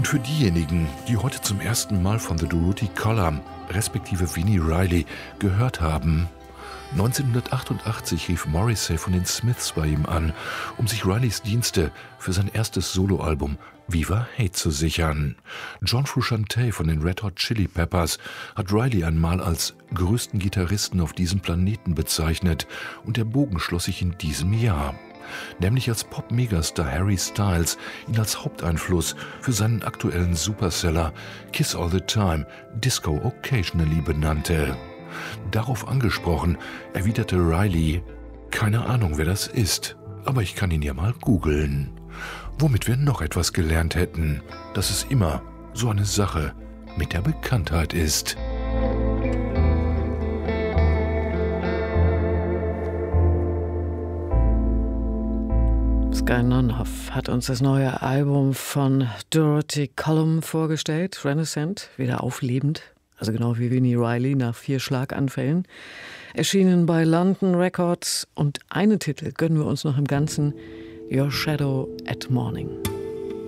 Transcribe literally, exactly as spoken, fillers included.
Und für diejenigen, die heute zum ersten Mal von The Durutti Column, respektive Vini Reilly, gehört haben: neunzehnhundertachtundachtzig rief Morrissey von den Smiths bei ihm an, um sich Reillys Dienste für sein erstes Soloalbum Viva Hate zu sichern. John Frusciante von den Red Hot Chili Peppers hat Reilly einmal als größten Gitarristen auf diesem Planeten bezeichnet, und der Bogen schloss sich in diesem Jahr. Nämlich als Pop-Megastar Harry Styles ihn als Haupteinfluss für seinen aktuellen Superseller Kiss All the Time, Disco Occasionally benannte. Darauf angesprochen, erwiderte Reilly: „Keine Ahnung, wer das ist, aber ich kann ihn ja mal googeln." Womit wir noch etwas gelernt hätten, dass es immer so eine Sache mit der Bekanntheit ist. Sky Nonhoff hat uns das neue Album von Durutti Column vorgestellt, Renaissance, wieder auflebend, also genau wie Vini Reilly nach vier Schlaganfällen. Erschienen bei London Records, und einen Titel gönnen wir uns noch im Ganzen: Your Shadow at Morning.